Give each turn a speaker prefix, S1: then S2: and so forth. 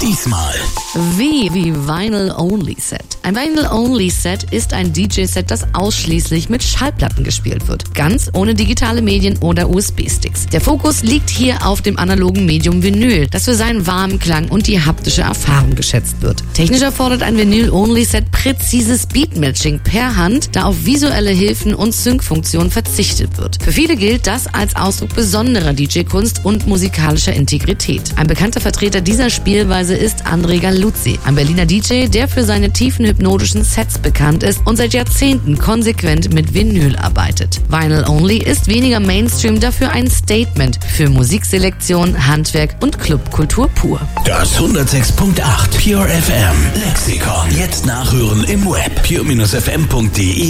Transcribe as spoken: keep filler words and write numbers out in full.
S1: Diesmal.
S2: Wie wie Vinyl Only Set. Ein Vinyl Only Set ist ein D J-Set, das ausschließlich mit Schallplatten gespielt wird. Ganz ohne digitale Medien oder U S B-Sticks. Der Fokus liegt hier auf dem analogen Medium Vinyl, das für seinen warmen Klang und die haptische Erfahrung geschätzt wird. Technisch erfordert ein Vinyl Only Set präzises Beatmatching per Hand, da auf visuelle Hilfen und Sync-Funktionen verzichtet wird. Für viele gilt das als Ausdruck besonderer D J-Kunst und musikalischer Integrität. Ein bekannter Vertreter dieser Spielweise ist André Galuzzi, ein Berliner D J, der für seine tiefen hypnotischen Sets bekannt ist und seit Jahrzehnten konsequent mit Vinyl arbeitet. Vinyl Only ist weniger Mainstream, dafür ein Statement für Musikselektion, Handwerk und Clubkultur pur.
S1: Das hundertsechs Komma acht Pure F M Lexikon. Jetzt nachhören im Web pure Bindestrich f m punkt de.